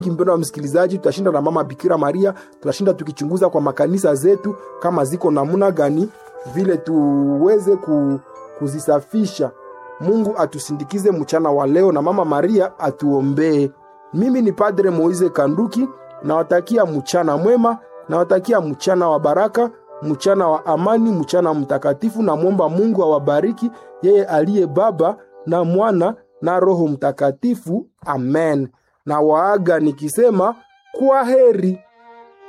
Mpendwa msikilizaji, tutashinda na mama Bikira Maria, tutashinda tukichunguza kwa makanisa zetu kama ziko namna gani vile tuweze kuzisafisha. Mungu atusindikize mchana wa leo na mama Maria atuombee. Mimi ni Padre Moise Kanduki, nawatakia mchana mwema, nawatakia mchana wa baraka, mchana wa amani, mchana mtakatifu, na muomba Mungu awabariki, yeye aliye Baba na Mwana na Roho Mtakatifu. Amen. Na waaga nikisema kwa heri.